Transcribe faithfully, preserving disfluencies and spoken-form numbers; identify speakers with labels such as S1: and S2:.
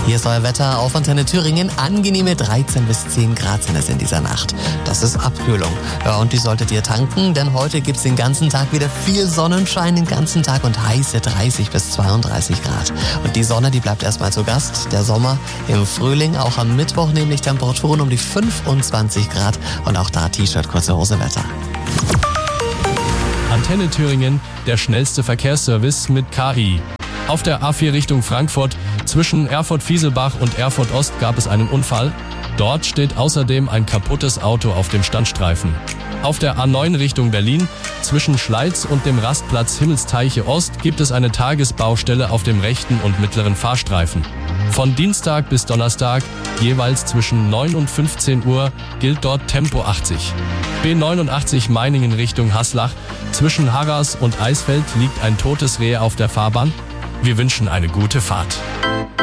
S1: Hier ist euer Wetter auf Antenne Thüringen. Angenehme dreizehn bis zehn Grad sind es in dieser Nacht. Das ist Abkühlung. Ja, und die solltet ihr tanken, denn heute gibt's den ganzen Tag wieder viel Sonnenschein, den ganzen Tag und heiße dreißig bis zweiunddreißig Grad. Und die Sonne, die bleibt erstmal zu Gast. Der Sommer im Frühling, auch am Mittwoch nämlich Temperaturen um die fünfundzwanzig Grad und auch da T-Shirt, kurze Hose Wetter.
S2: Antenne Thüringen, der schnellste Verkehrsservice mit K I. Auf der A vier Richtung Frankfurt zwischen Erfurt-Fieselbach und Erfurt-Ost gab es einen Unfall. Dort steht außerdem ein kaputtes Auto auf dem Standstreifen. Auf der A neun Richtung Berlin zwischen Schleiz und dem Rastplatz Himmelsteiche Ost gibt es eine Tagesbaustelle auf dem rechten und mittleren Fahrstreifen. Von Dienstag bis Donnerstag, jeweils zwischen neun und fünfzehn Uhr, gilt dort Tempo achtzig. B neunundachtzig Meiningen Richtung Haslach. Zwischen Harras und Eisfeld liegt ein totes Reh auf der Fahrbahn. Wir wünschen eine gute Fahrt.